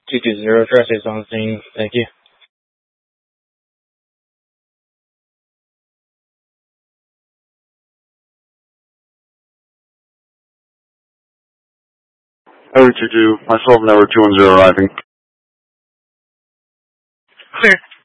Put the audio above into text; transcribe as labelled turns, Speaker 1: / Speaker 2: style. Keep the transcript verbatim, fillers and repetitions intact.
Speaker 1: two two zero, address is on scene. Thank you.
Speaker 2: Harry two two, myself, number two one zero arriving.
Speaker 3: Clear.